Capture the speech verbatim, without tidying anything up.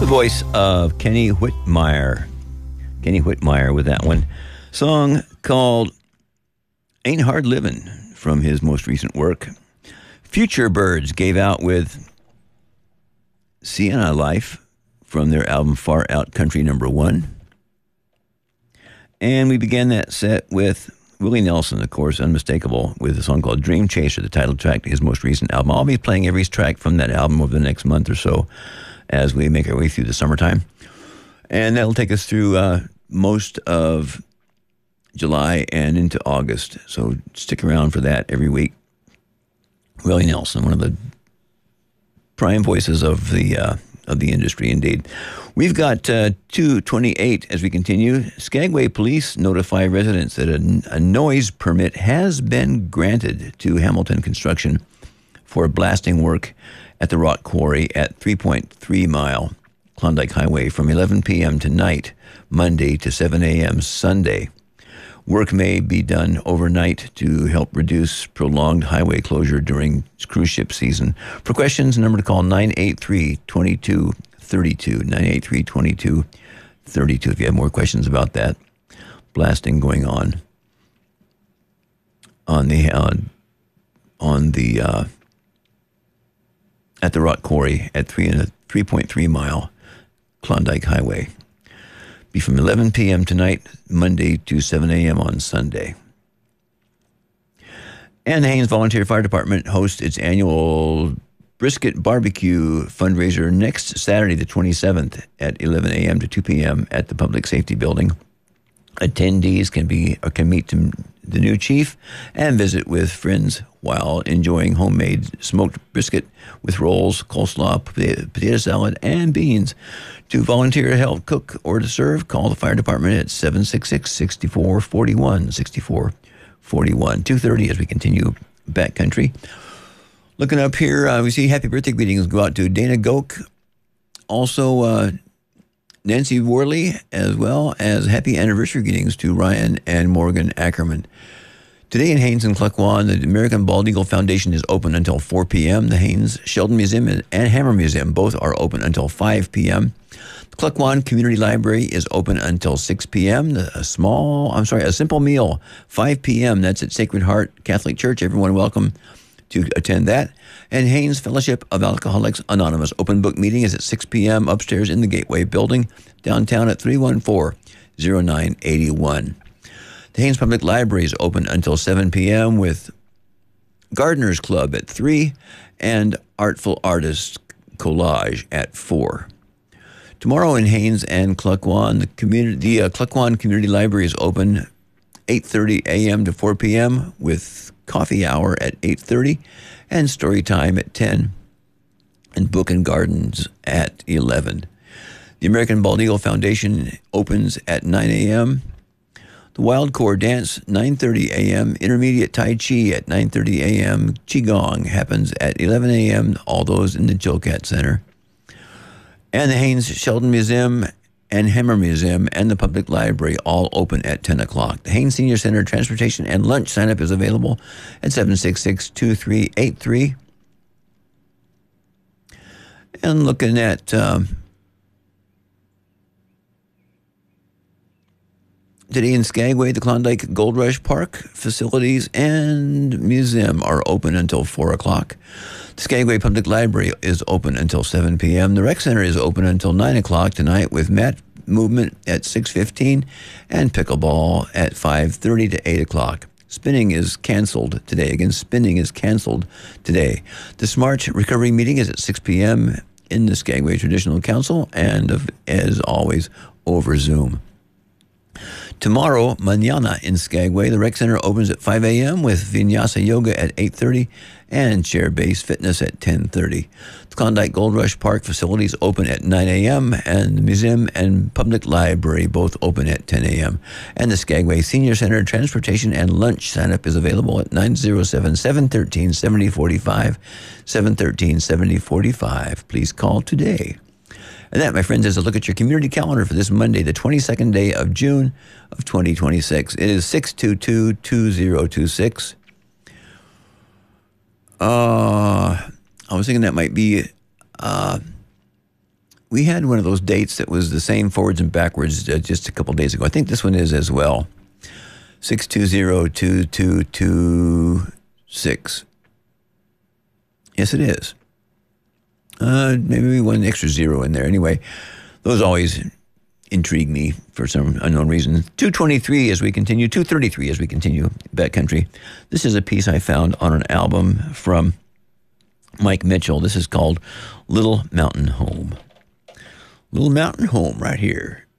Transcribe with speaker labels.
Speaker 1: The voice of Kenny Whitmire. Kenny Whitmire with that one. Song called Ain't Hard Livin' from his most recent work. Future Birds gave out with Sienna Life from their album Far Out Country Number One. And we began that set with Willie Nelson, of course, unmistakable, with a song called Dream Chaser, the title track to his most recent album. I'll be playing every track from that album over the next month or so as we make our way through the summertime. And that'll take us through uh, most of July and into August. So stick around for that every week. Willie Nelson, one of the prime voices of the uh, of the industry, indeed. We've got uh, two twenty-eight as we continue. Skagway police notify residents that a, a noise permit has been granted to Hamilton Construction for blasting work at the rock quarry at three point three mile Klondike Highway from eleven p.m. tonight, Monday, to seven a.m. Sunday. Work may be done overnight to help reduce prolonged highway closure during cruise ship season. For questions, number to call nine eight three, two two three two, nine eight three, two two three two if you have more questions about that blasting going on on the uh, on the uh, at the rock quarry at three and a three point three mile Klondike Highway. Be from eleven p.m. tonight, Monday, to seven a.m. on Sunday. And the Haines Volunteer Fire Department hosts its annual Brisket Barbecue fundraiser next Saturday, the twenty-seventh, at eleven a.m. to two p.m. at the Public Safety Building. Attendees can be or can meet the new chief and visit with friends while enjoying homemade smoked brisket with rolls, coleslaw, potato salad, and beans. To volunteer to help cook or to serve, call the fire department at seven six six, six four four one, six four four one. two thirty as we continue backcountry. Looking up here, uh, we see happy birthday greetings go out to Dana Goke, also uh, Nancy Worley, as well as happy anniversary greetings to Ryan and Morgan Ackerman. Today in Haines and Cluckwan, the American Bald Eagle Foundation is open until four p.m. The Haines Sheldon Museum and Hammer Museum both are open until five p.m. The Cluckwan Community Library is open until six p.m. A small, I'm sorry, a simple meal, five p.m. That's at Sacred Heart Catholic Church. Everyone welcome to attend that. And Haines Fellowship of Alcoholics Anonymous open book meeting is at six p.m. upstairs in the Gateway Building, downtown at three one four, zero nine eight one. The Haines Public Library is open until seven p.m. with Gardeners Club at three and Artful Artists Collage at four. Tomorrow in Haines and Cluckwan, the, community, the uh, Cluckwan Community Library is open eight thirty a.m. to four p.m. with coffee hour at eight thirty and story time at ten and Book and Gardens at eleven. The American Bald Eagle Foundation opens at nine a.m. The Wild Core Dance, nine thirty a.m. Intermediate Tai Chi at nine thirty a.m. Qigong happens at eleven a.m. All those in the Chilkat Center. And the Haines Sheldon Museum and Hammer Museum and the Public Library all open at ten o'clock. The Haines Senior Center transportation and lunch sign-up is available at seven six six, two three eight three. And looking at um, today in Skagway, the Klondike Gold Rush Park facilities and museum are open until four o'clock. The Skagway Public Library is open until seven p.m. The Rec Center is open until nine o'clock tonight with mat movement at six fifteen and pickleball at five thirty to eight o'clock. Spinning is canceled today. Again, spinning is canceled today. The Smart Recovery meeting is at six p.m. in the Skagway Traditional Council and, as always, over Zoom. Tomorrow, mañana in Skagway, the Rec Center opens at five a.m. with Vinyasa Yoga at eight thirty and Chair-Based Fitness at ten thirty. The Klondike Gold Rush Park facilities open at nine a.m. and the Museum and Public Library both open at ten a.m. And the Skagway Senior Center transportation and lunch sign-up is available at nine oh seven, seven one three, seven oh four five, seven one three, seven oh four five. Please call today. And that, my friends, is a look at your community calendar for this Monday, the twenty-second day of June of twenty twenty-six. It is six two two, two zero two six. Uh, I was thinking that might be uh, we had one of those dates that was the same forwards and backwards uh, just a couple days ago. I think this one is as well. six two zero two two two six. Yes, it is. Uh, maybe one extra zero in there. Anyway, those always intrigue me for some unknown reason. two twenty-three as we continue, two thirty-three as we continue Backcountry. This is a piece I found on an album from Mike Mitchell. This is called Little Mountain Home. Little Mountain Home right here